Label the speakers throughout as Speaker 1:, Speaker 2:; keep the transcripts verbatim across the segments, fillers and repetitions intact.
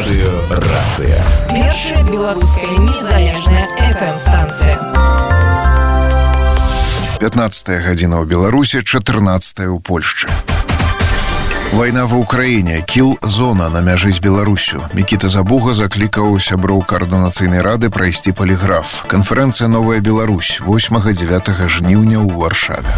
Speaker 1: Радыёрацыя.
Speaker 2: Першая беларуская незалежная эф эм-станцыя.
Speaker 3: пятнадцатая гадзіна ў Беларусі, чатырнаццатая ў Польшчы. Вайна ва ўкраіне, кіл-зона на мяжы з Беларусю. Мікіта Забуга заклікаў сяброў Каардынацыйнай рады прайсці паліграф. Канферэнцыя «Новая Беларусь» восьмага-дзявятага жніўня ў Варшаве.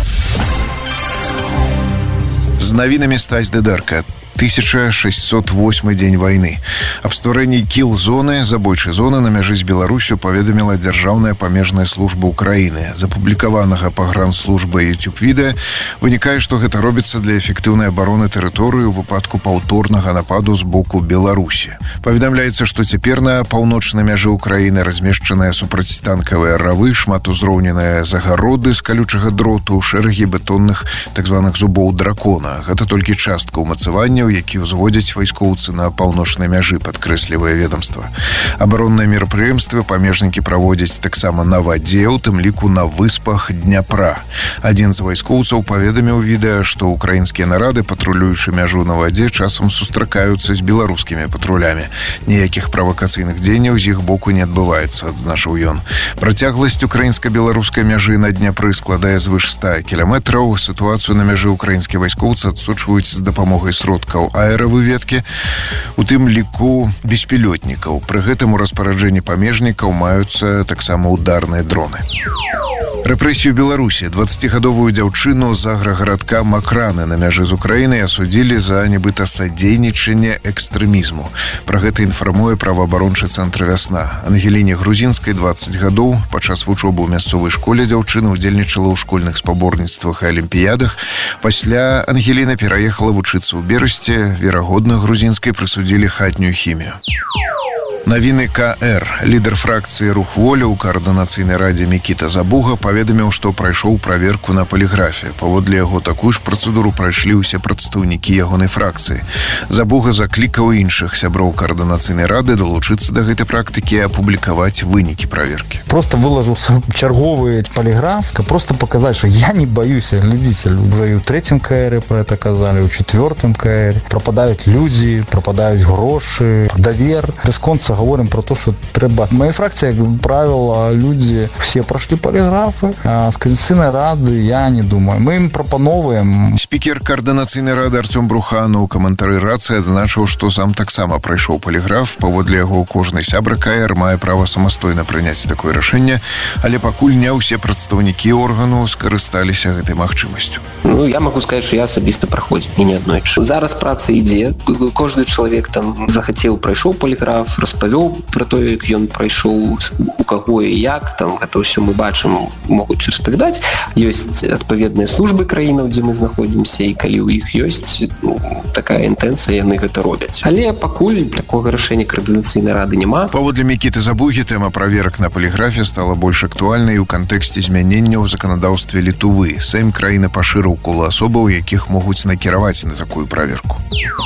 Speaker 3: З навінамі Стась Дыдарка. тысяча шестьсот восьмы дзень вайны. Аб стварэнні кіл-зоны, забойчай зоны на мяжы з Беларусю паведаміла Дзяржаўная памежная служба Украіны. З апублікаванага пагранслужбай YouTube-відэа вынікае, што гэта робіцца для эфектыўнай абароны тэрыторыі ў выпадку паўторнага нападу з боку Беларусі. Паведамляецца, што цяпер на паўночнай мяжы Украіны размешчаныя супрацьтанкавыя равы, шматузроўненыя загароды з калючага дроту, шэрагі бетонных так званых зубоў дракона. Гэта толькі частка ўмацавання, які ўзводзяць вайскоўцы на паўночнай мяжы, падкрэслівае ведомства. Абаронныя мерапрыемствы памежнікі праводзяць таксама на вадзе, у тым ліку на выспах Дняпра. Адзін з вайскоўцаў паведаміў відэа, што украінскія нарады, патрулюючы мяжу на вадзе, часам сустракаюцца з беларускімі патрулямі. Ніякіх правакацыйных дзеянняў з іх боку не адбываецца, адзначыў ён. Працягласць украінска-беларускай мяжы на Дняпры складае звыш ста кіламетраў. Сітуацыю на мяжы украінскія вайскоўцы адсочваюць з дапамогай сродкаў аэравыведкі, у тым ліку беспілётнікаў. Пры гэтым у распараджэнні памежнікаў маюцца таксама ударныя дроны. Рэпрэсію Беларусі. дваццацігадовую дзяўчыну з аграгарадка Макраны на мяжы з Украінай асудзілі за нібыта садзейнічанне экстрэмізму. Пра гэта інфармуе праваабарончы цэнтр «Вясна». Ангеліне Грузінскай, дваццаць гадоў. Падчас вучобы ў мясцовай школе дзяўчына ўдзельнічала ў школьных спаборніцтвах і алімпіядах. Пасля Ангеліна пераехала вучыцца ў Берасці. Верагодна, Грузінскай прысудзілі хатнюю хімію. Навіны ка эр. Лідар фракцыі «Рух воля» ў Каардынацыйнай радзе Мікіта Забуга паведаміў, што прайшоў праверку на паліграфе. Паводле яго такую ж працэдуру прайшлі ўсе прадстаўнікі ягонай фракцыі. Забуга заклікаў іншых сяброў Каардынацыйнай рады далучыцца да гэтай практыкі і апублікаваць вынікі праверкі.
Speaker 4: Просто выложыў чарговы паліграф, каб просто паказаць, што я не баюся. Глядзіце, уже і ў трэцім ка эры пра гэта казалі, у чацвёртым ка эры. Прападаюць людзі, прападаюць грошы, давер. Бясконца говорим про то, что трэба. В моей фракции, как правило, люди все прошли полиграфы, а с Коаліцыйнай рады я не думаю. Мы им пропановываем.
Speaker 3: Спикер Координацыйнай рады Артём Брухан у каментары рацыі адзначыў, што сам таксама прайшоў поліграф. Паводле яго кожны сябра ка эр мае права самастойна прыняць такое рашэнне, але пакуль не ўсе прадстаўнікі органу скарысталіся гэтай магчымасцю.
Speaker 5: Ну, я могу сказать, что я асабіста праходзіў і не аднойчы. Зараз праца ідзе. Кожны чалавек там захацеў, прайшоў поліграф, распавёў про то, як ён прайшоў, у каго і як, там гэта ўсё мы бачым, могуць распавядаць. Ёсць адпаведныя службы краінаў, дзе мы знаходзімся, і калі ў іх ёсць ну, такая інтэнцыя, яны гэта робяць. Але пакуль такога рашэння Координацыйнай рады няма.
Speaker 3: Паводле Мікіты Забугі тэма праверак на паліграфе стала больш актуальнай у кантэксце змянення ў заканадаўстве Літувы. Сэйм краіны пашырыў кола асобаў, якіх могуць накіраваць на такую праверку.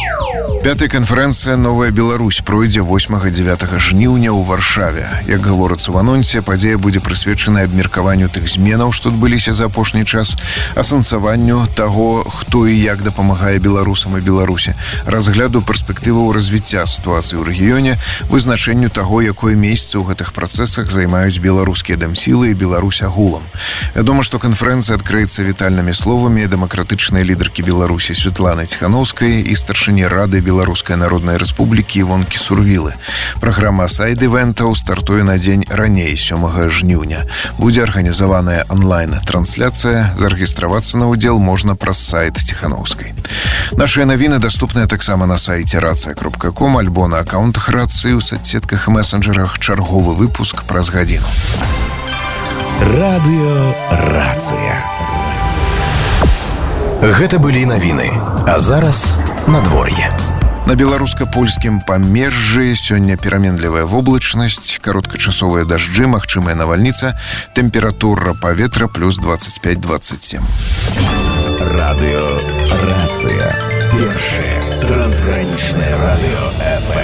Speaker 3: Пятая канферэнцыя «Новая Беларусь» пройдзе восьмага-дзявятага жніўня ў Варшаве. Як гаворыцца в анонсе, падзея будзе прысвечаная абмеркаванню тых зменаў, што адбыліся за апошні час, асэнсаванню таго, хто і як дапамагае беларусам і Беларусі, разгляду перспектываў развіцця сітуацыі ў рэгіёне, вызначэнню таго, якое месца ў гэтых працэсах займаюць беларускія дамсілы і Беларусь агулам. Вядома, што канферэнцыя адкрыецца вітальнымі словамі дэмакратычнай лідаркі Беларусі Святланы Ціханаўскай і старшыні Рады Беларускай Народнай Рэспублікі Івонкі Сурвілы. Праграма сайд-івентаў стартуе на дзень раней, сёмага жніўня. Будзе арганізаваная онлайн-трансляцыя. Зарэгістравацца на ўдзел можна праз сайт Ціханаўскай. Нашыя навіны даступныя таксама на сайце рацыя кропка ком альбо на аккаунтах рацыі ў соцсетках і месенджерах. Чарговы выпуск праз гадзіну.
Speaker 1: Радыёрацыя. Гэта былі навіны. А зараз надвор'е.
Speaker 3: На беларуска-польскім памежжы сёння пераменлівая воблачнасць, кароткачасовыя дажджы, магчымая навальніца, тэмпература паветра плюс двадцать пять - двадцать семь.
Speaker 1: Радыёрацыя. Першае трансгранічнае радыё эф эм.